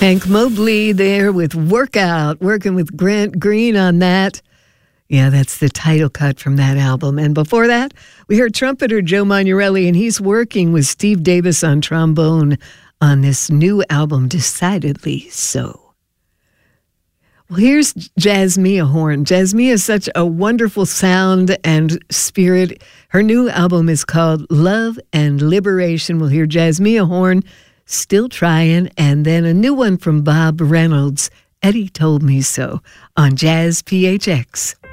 Hank Mobley there with Workout, working with Grant Green on that. Yeah, that's the title cut from that album. And before that, we heard trumpeter Joe Magnarelli, and he's working with Steve Davis on trombone on this new album, Decidedly So. Well, here's Jazzmeia Horn. Jazzmeia is such a wonderful sound and spirit. Her new album is called Love and Liberation. We'll hear Jazzmeia Horn, Still Trying, and then a new one from Bob Reynolds, Eddie Told Me So, on Jazz PHX.